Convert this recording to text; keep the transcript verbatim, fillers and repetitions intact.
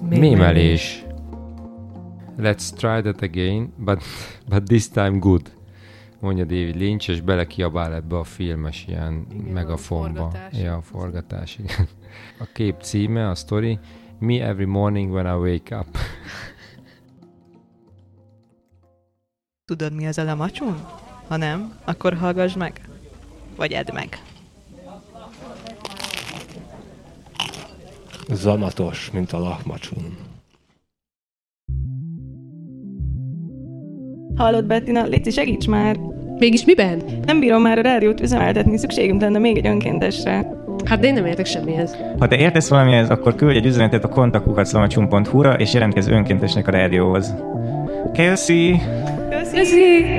Mémelés. Let's try that again, but, but this time good. Mondja David Lynch, és belekiabál ebbe a filmes ilyen igen, megafonba. A forgatás. Ja, a forgatás, igen. A kép címe, a sztori, Me every morning when I wake up. Tudod, mi az a lamacsun? Ha nem, akkor hallgass meg. Vagy edd meg. Zamatos, mint a lahmacsun. Hallod, Bettina? Léci, segíts már! Mégis miben? Nem bírom már a rádiót üzemeltetni, szükségünk lenne még egy önkéntesre. Hát de én nem értek semmihez. Ha te értesz valamihez, akkor küldj egy üzenetet a kontaktkukac lamacsun pont hu-ra és jelentkezz önkéntesnek a rádióhoz. Köszi! Köszi!